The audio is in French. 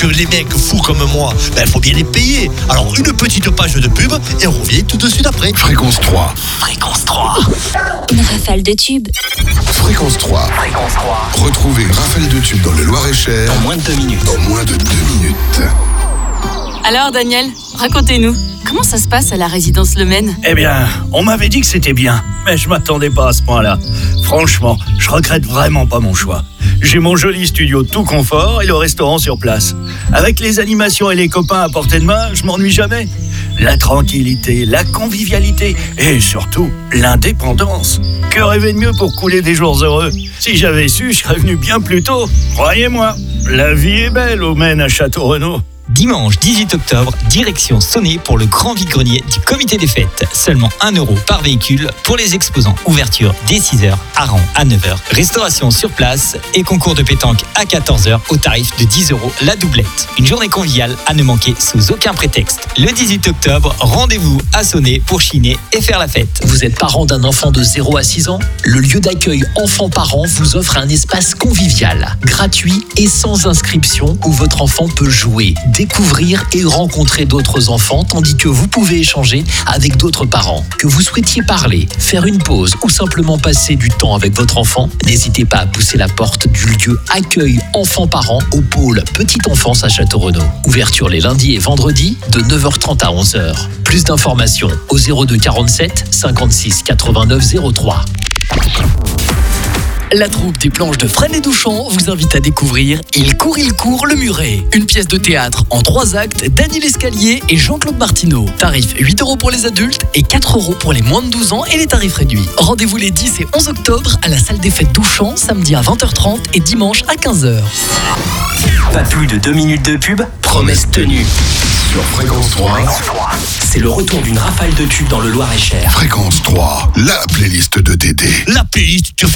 que les mecs fous comme moi, faut bien les payer. Alors une petite page de pub et on revient tout de suite après. Fréquence 3. Fréquence 3. Une rafale de tubes. Fréquence 3. Fréquence 3. Retrouvez une rafale de tubes dans le Loir-et-Cher. En moins de 2 minutes. En moins de 2 minutes. Alors Daniel, racontez-nous, comment ça se passe à la résidence Le Maine ? Eh bien, on m'avait dit que c'était bien, mais je m'attendais pas à ce point-là. Franchement, je regrette vraiment pas mon choix. J'ai mon joli studio tout confort et le restaurant sur place. Avec les animations et les copains à portée de main, je m'ennuie jamais. La tranquillité, la convivialité et surtout l'indépendance. Que rêver de mieux pour couler des jours heureux ? Si j'avais su, je serais venu bien plus tôt. Croyez-moi, la vie est belle au Maine à Château-Renaud. Dimanche 18 octobre, direction Sonnay pour le grand vide-grenier du comité des fêtes. Seulement 1 € par véhicule pour les exposants. Ouverture dès 6h, harangue à 9h. Restauration sur place et concours de pétanque à 14h au tarif de 10 € la doublette. Une journée conviviale à ne manquer sous aucun prétexte. Le 18 octobre, rendez-vous à Sonnay pour chiner et faire la fête. Vous êtes parent d'un enfant de 0 à 6 ans ? Le lieu d'accueil enfants-parents vous offre un espace convivial, gratuit et sans inscription où votre enfant peut jouer, découvrir et rencontrer d'autres enfants tandis que vous pouvez échanger avec d'autres parents. Que vous souhaitiez parler, faire une pause ou simplement passer du temps avec votre enfant, n'hésitez pas à pousser la porte du lieu accueil enfants-parents au pôle Petite Enfance à Château-Renaud. Ouverture les lundis et vendredis de 9h30 à 11h. Plus d'informations au 02 47 56 89 03. La troupe des planches de Fresnes et Douchamp vous invite à découvrir Il court le muret. Une pièce de théâtre en 3 actes d'Annie Lescalier et Jean-Claude Martineau. Tarif 8 € pour les adultes et 4 € pour les moins de 12 ans et les tarifs réduits. Rendez-vous les 10 et 11 octobre à la salle des fêtes Douchamp, samedi à 20h30 et dimanche à 15h. Pas plus de 2 minutes de pub, promesse tenue. Sur Fréquence 3. C'est le retour d'une rafale de tubes dans le Loir-et-Cher. Fréquence 3. La playlist de Dédé. La playlist, tu fais